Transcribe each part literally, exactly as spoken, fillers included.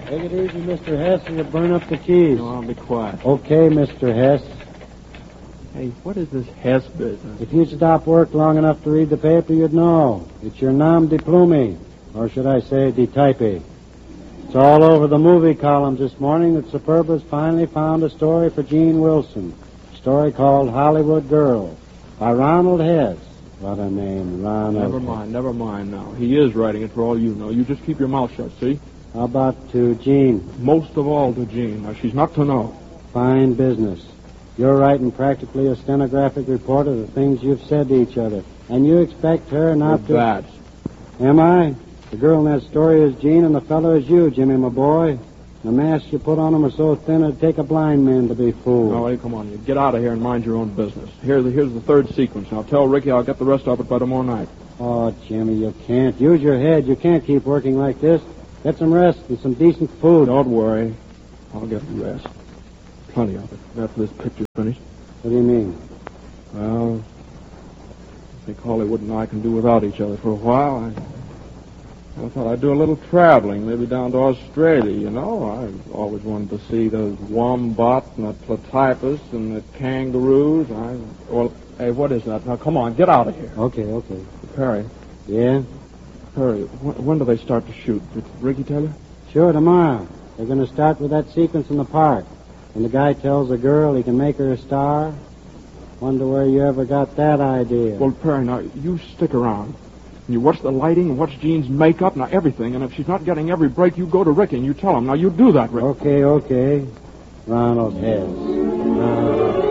Take it easy, Mister Hess, or you'll burn up the keys. No, I'll be quiet. Okay, Mister Hess. Hey, what is this Hess business? If you'd stop work long enough to read the paper, you'd know. It's your nom de plume, or should I say de type. It's all over the movie columns this morning that Superba's finally found a story for Gene Wilson. A story called Hollywood Girl by Ronald Hess. What a name, Ronald. Never mind, never mind now. He is writing it for all you know. You just keep your mouth shut, see? How about to Jean? Most of all to Jean. Now, she's not to know. Fine business. You're writing practically a stenographic report of the things you've said to each other. And you expect her not With to... that. Am I? The girl in that story is Jean and the fellow is you, Jimmy, my boy. The masks you put on them are so thin it'd take a blind man to be fooled. No, hey, come on. You get out of here and mind your own business. Here's the, here's the third sequence. Now, tell Ricky I'll get the rest of it by tomorrow night. Oh, Jimmy, you can't. Use your head. You can't keep working like this. Get some rest and some decent food. Don't worry. I'll get the rest. Plenty of it. After this picture's finished. What do you mean? Well, I think Hollywood and I can do without each other for a while. I, I thought I'd do a little traveling, maybe down to Australia, you know. I always wanted to see the wombat and the platypus and the kangaroos. I, well, hey, what is that? Now, come on, get out of here. Okay, okay. Perry. Yeah? Perry, when, when do they start to shoot? Did Ricky tell you? Sure, tomorrow. They're going to start with that sequence in the park. And the guy tells the girl he can make her a star. Wonder where you ever got that idea. Well, Perry, now, you stick around. You watch the lighting and watch Jean's makeup, now everything. And if she's not getting every break, you go to Ricky and you tell him. Now, you do that, Ricky. Okay, okay. Ronald Hess. Ronald.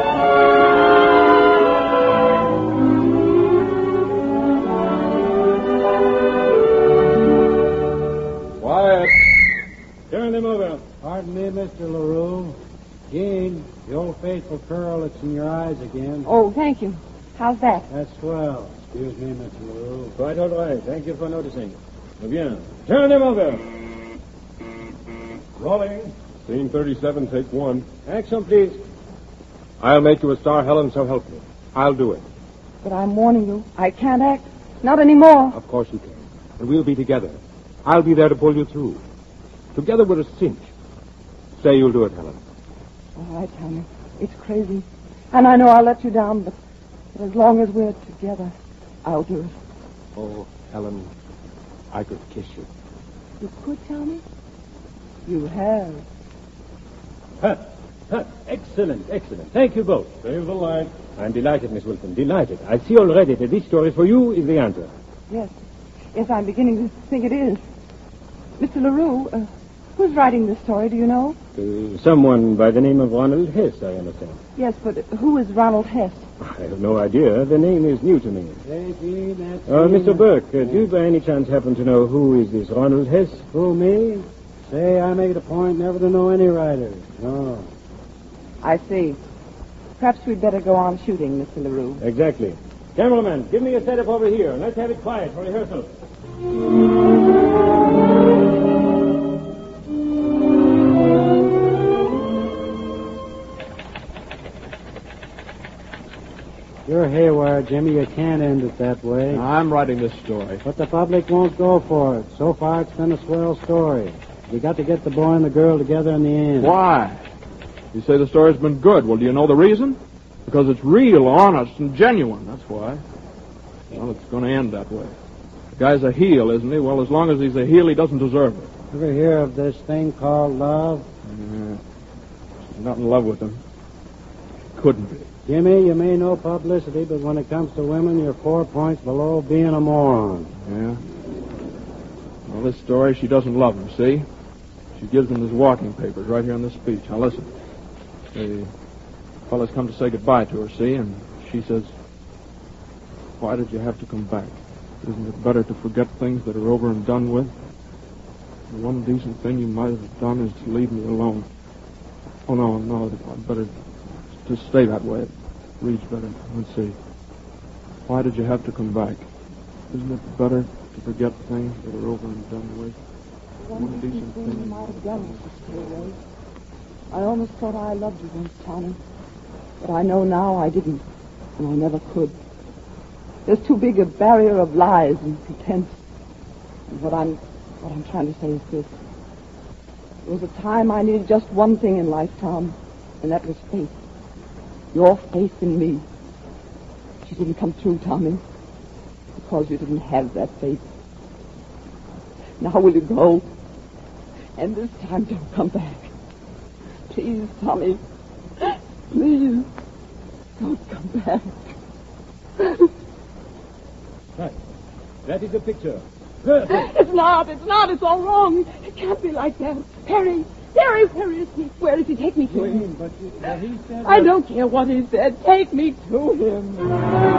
Quiet. Turn them over. Pardon me, Mister LaRue. Jean, the old faithful curl that's in your eyes again. Oh, thank you. How's that? That's swell. Excuse me, Mister LaRue. Quite all right. Thank you for noticing. Bien. Turn them over. Rolling. Scene thirty-seven, take one. Action, please. I'll make you a star, Helen, so help me. I'll do it. But I'm warning you, I can't act. Not anymore. Of course you can. And we'll be together. I'll be there to pull you through. Together we're a cinch. Say you'll do it, Helen. All right, Tommy. It's crazy. And I know I'll let you down, but, but as long as we're together, I'll do it. Oh, Helen, I could kiss you. You could, Tommy? You have. Huh, huh. Excellent, excellent. Thank you both. Save the light. I'm delighted, Miss Wilson, delighted. I see already that this story for you is the answer. Yes. Yes, I'm beginning to think it is. Mister LaRue, uh, who's writing this story, do you know? Uh, someone by the name of Ronald Hess, I understand. Yes, but who is Ronald Hess? I have no idea. The name is new to me. Hey, Jean, that's... Uh, Jean. Mister Burke, uh, do you by any chance happen to know who is this Ronald Hess? Who, me? Say, I make it a point never to know any writers. No. I see. Perhaps we'd better go on shooting, Mister LaRue. Exactly. Cameraman, give me a setup over here. Let's have it quiet for rehearsal. You're haywire, Jimmy. You can't end it that way. I'm writing this story. But the public won't go for it. So far, it's been a swell story. You got to get the boy and the girl together in the end. Why? You say the story's been good. Well, do you know the reason? Because it's real, honest, and genuine. That's why. Well, it's going to end that way. The guy's a heel, isn't he? Well, as long as he's a heel, he doesn't deserve it. Ever hear of this thing called love? Yeah. She's not in love with him. Couldn't be. Jimmy, you may know publicity, but when it comes to women, you're four points below being a moron. Yeah? Well, this story, she doesn't love him, see? She gives him his walking papers right here in this speech. Now, listen. The fellow's come to say goodbye to her, see? And she says, why did you have to come back? Isn't it better to forget things that are over and done with? The one decent thing you might have done is to leave me alone. Oh, no, no, I'd better just stay that way. It reads better. Let's see. Why did you have to come back? Isn't it better to forget things that are over and done with? One decent thing you might have done was to stay away. I almost thought I loved you once, Tommy. But I know now I didn't, and I never could. There's too big a barrier of lies and pretense. And what I'm what I'm trying to say is this. There was a time I needed just one thing in life, Tom, and that was faith. Your faith in me. She didn't come true, Tommy, because you didn't have that faith. Now will you go? And this time don't come back. Please, Tommy. Please. Don't come back. Right. That is a picture. Perfect. It's not. It's not. It's all wrong. It can't be like that. Harry. Harry, where is he? Where is he? Take me to him. But, but he said... I don't care what he said. Take me to him.